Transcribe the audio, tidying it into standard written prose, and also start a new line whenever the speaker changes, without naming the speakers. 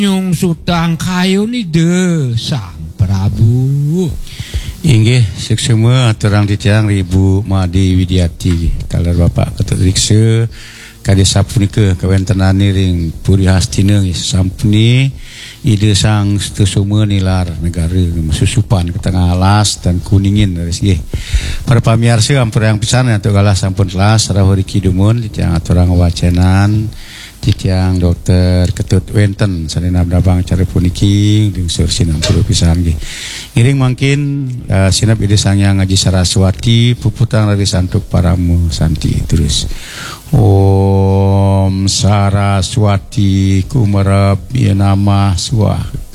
Nyung sutang kayu ni de Sang Prabu.
Inggih seksema aturang titiang Ibu Madi Widiati talar Bapak Ketut Riksa kade sapunika kawentenani ring Puri Hastina sampuni ide sang sesuma nilar negara susupan ke tengah alas dan kuningin nggih. Para pamirsa ampun yang pisan atuh galah sampun kelas rawuh kidumun titiang aturang wacenan titiang Dokter Ketut Wenten sareng dabang cara puniki jeung sursinam puluh pisan nggih. Ngiring mangkin sinap ide sang yang ngaji Saraswati puputang dari santuk paramu santi terus. Om Saraswati kumarab nama suah